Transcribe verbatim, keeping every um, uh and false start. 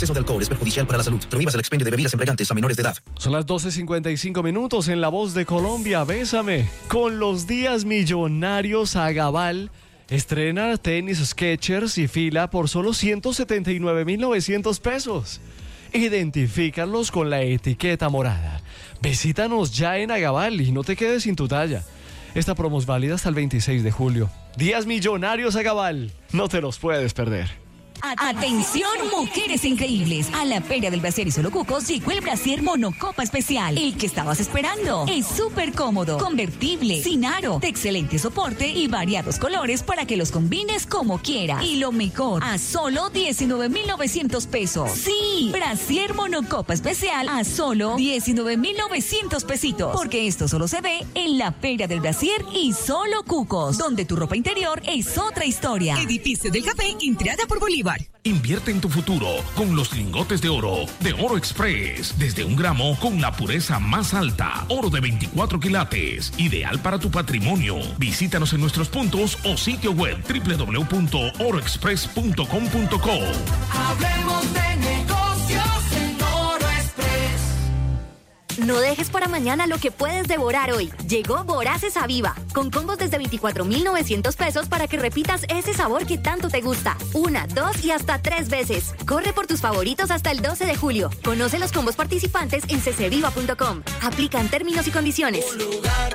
exceso de alcohol es perjudicial para la salud. Prohíbas el expendio de bebidas embriagantes a menores de edad. Son las doce cincuenta y cinco minutos en La Voz de Colombia. Bésame. Con los días millonarios a Gabal, estrena tenis Skechers y Fila por solo ciento setenta y nueve mil novecientos pesos. Identifícalos con la etiqueta morada. Visítanos ya en Agabal y no te quedes sin tu talla. Esta promo es válida hasta el veintiséis de julio. Días millonarios a Gabal. No te los puedes perder. Atención, mujeres increíbles. A la Feria del Brasier y Solo Cucos llegó el brasier Monocopa Especial. El que estabas esperando. Es súper cómodo, convertible, sin aro, de excelente soporte y variados colores para que los combines como quieras. Y lo mejor, a solo diecinueve mil novecientos pesos. Sí, brasier Monocopa Especial a solo diecinueve mil novecientos pesitos. Porque esto solo se ve en la Feria del Brasier y Solo Cucos, donde tu ropa interior es otra historia. Edificio del Café, entrada por Bolívar. Invierte en tu futuro con los lingotes de oro de Oro Express. Desde un gramo con la pureza más alta. Oro de veinticuatro quilates. Ideal para tu patrimonio. Visítanos en nuestros puntos o sitio web doble u doble u doble u punto oro express punto com punto co. Hablemos de negocios en Oro Express. No dejes para mañana lo que puedes devorar hoy. Llegó Voraces Aviva, con combos desde veinticuatro mil novecientos pesos para que repitas ese sabor que tanto te gusta. Una, dos y hasta tres veces. Corre por tus favoritos hasta el doce de julio. Conoce los combos participantes en c c viva punto com. Aplican términos y condiciones.